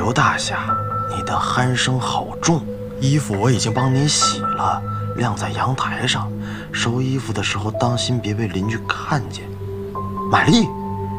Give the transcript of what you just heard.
刘大侠，你的鼾声好重，衣服我已经帮你洗了，晾在阳台上。收衣服的时候当心别被邻居看见。玛丽。